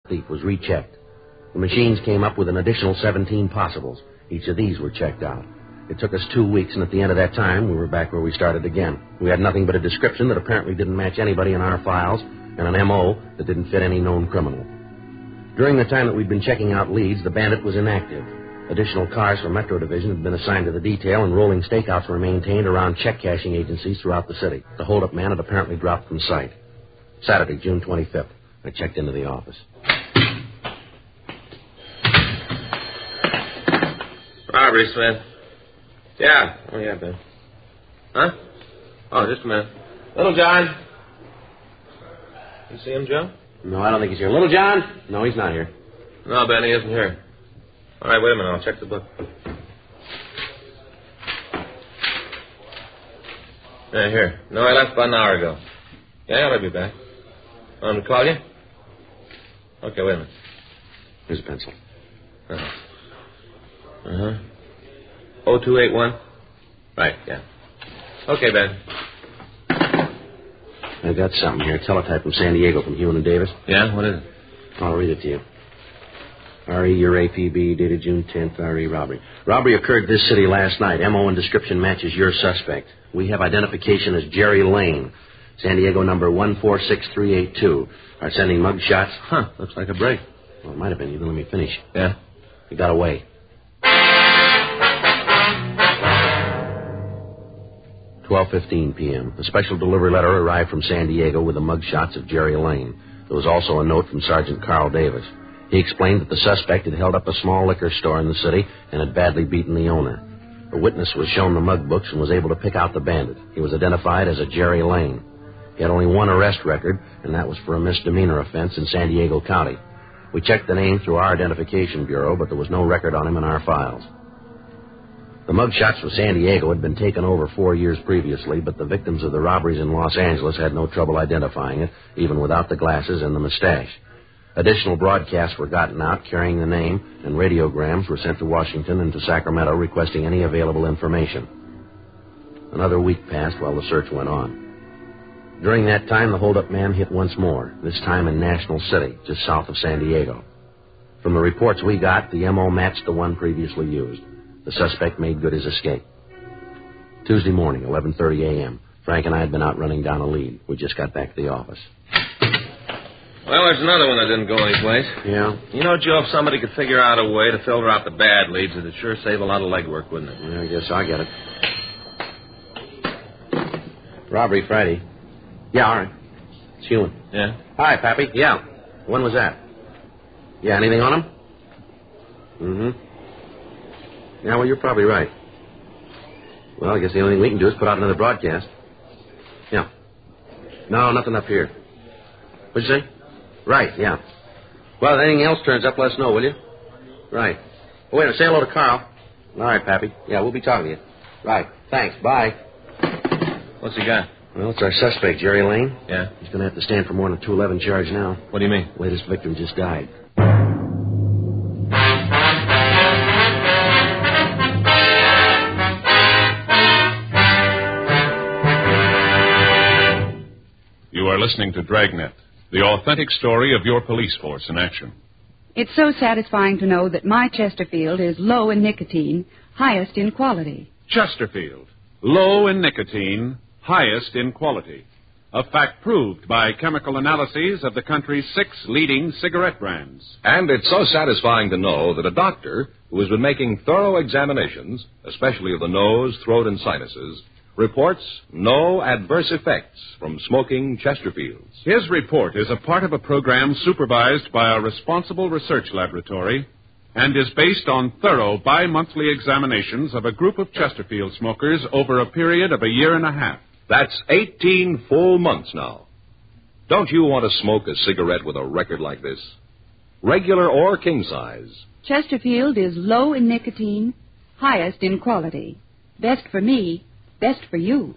thief was rechecked. The machines came up with an additional 17 possibles. Each of these were checked out. It took us 2 weeks, and at the end of that time, we were back where we started again. We had nothing but a description that apparently didn't match anybody in our files, and an M.O. that didn't fit any known criminal. During the time that we'd been checking out leads, the bandit was inactive. Additional cars from Metro Division had been assigned to the detail, and rolling stakeouts were maintained around check-cashing agencies throughout the city. The hold-up man had apparently dropped from sight. Saturday, June 25th. I checked into the office. Robbery, Smith. Yeah. Oh, yeah, Ben. Huh? Oh, just a minute. Little John. You see him, Joe? No, I don't think he's here. Little John? No, he's not here. No, Ben, he isn't here. All right, wait a minute. I'll check the book. Yeah, here. No, I left about an hour ago. Yeah, I'll be back. To call you? Okay, wait a minute. Here's a pencil. Uh-huh. 0281? Right, yeah. Okay, Ben. I got something here. Teletype from San Diego from Hewen and Davis. Yeah? What is it? I'll read it to you. R.E. your APB, dated June 10th, R.E. robbery. Robbery occurred this city last night. M.O. and description matches your suspect. We have identification as Jerry Lane, San Diego number 146382. Are sending mug shots. Huh, looks like a break. Well, it might have been. You didn't let me finish. Yeah? He got away. 12:15 p.m. A special delivery letter arrived from San Diego with the mug shots of Jerry Lane. There was also a note from Sergeant Carl Davis. He explained that the suspect had held up a small liquor store in the city and had badly beaten the owner. A witness was shown the mug books and was able to pick out the bandit. He was identified as a Jerry Lane. He had only one arrest record, and that was for a misdemeanor offense in San Diego County. We checked the name through our identification bureau, but there was no record on him in our files. The mug shots from San Diego had been taken over 4 years previously, but the victims of the robberies in Los Angeles had no trouble identifying it, even without the glasses and the mustache. Additional broadcasts were gotten out carrying the name, and radiograms were sent to Washington and to Sacramento requesting any available information. Another week passed while the search went on. During that time, the hold-up man hit once more, this time in National City, just south of San Diego. From the reports we got, the M.O. matched the one previously used. The suspect made good his escape. Tuesday morning, 11:30 a.m. Frank and I had been out running down a lead. We just got back to the office. Well, there's another one that didn't go anyplace. Yeah? You know, Joe, if somebody could figure out a way to filter out the bad leads, it'd sure save a lot of legwork, wouldn't it? Yeah, I guess I'll get it. Robbery Friday. Yeah, all right. It's Hewen. Yeah? Hi, Pappy. Yeah. When was that? Yeah, anything on him? Mm-hmm. Yeah, well, you're probably right. Well, I guess the only thing we can do is put out another broadcast. Yeah. No, nothing up here. What'd you say? Right, yeah. Well, if anything else turns up, let us know, will you? Right. Oh, wait a minute. Say hello to Carl. All right, Pappy. Yeah, we'll be talking to you. Right. Thanks. Bye. What's he got? Well, it's our suspect, Jerry Lane. Yeah? He's going to have to stand for more than a 211 charge now. What do you mean? Latest victim just died. You are listening to Dragnet, the authentic story of your police force in action. It's so satisfying to know that my Chesterfield is low in nicotine, highest in quality. Chesterfield, low in nicotine, highest in quality. A fact proved by chemical analyses of the country's 6 leading cigarette brands. And it's so satisfying to know that a doctor who has been making thorough examinations, especially of the nose, throat, and sinuses, reports no adverse effects from smoking Chesterfields. His report is a part of a program supervised by a responsible research laboratory and is based on thorough bi-monthly examinations of a group of Chesterfield smokers over a period of a year and a half. That's 18 full months now. Don't you want to smoke a cigarette with a record like this? Regular or king size. Chesterfield is low in nicotine, highest in quality. Best for me, best for you.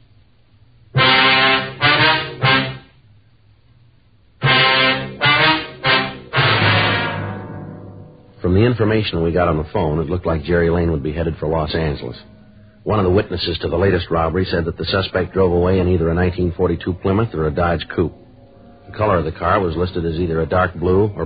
From the information we got on the phone, it looked like Jerry Lane would be headed for Los Angeles. One of the witnesses to the latest robbery said that the suspect drove away in either a 1942 Plymouth or a Dodge Coupe. The color of the car was listed as either a dark blue or